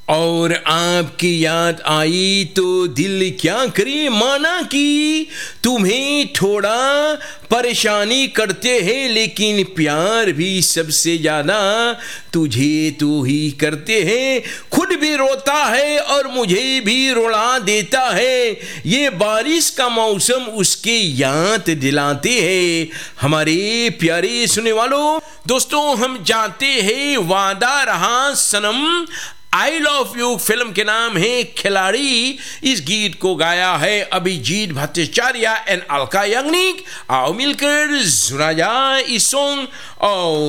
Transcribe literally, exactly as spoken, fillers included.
और आपकी याद आई तो दिल क्या करे, माना कि तुम्हें थोड़ा परेशानी करते हैं, लेकिन प्यार भी सबसे ज्यादा तुझे तो ही करते हैं। खुद भी रोता है और मुझे भी रुला देता है, ये बारिश का मौसम उसके याद दिलाते हैं। हमारे प्यारे सुनने वालों, दोस्तों हम जानते हैं वादा रहा सनम आई लव यू फिल्म के नाम है खिलाड़ी। इस गीत को गाया है अभिजीत भट्टाचार्य एंड अलका याग्निक। आओ मिलकर सुना जाए इस सॉन्ग। और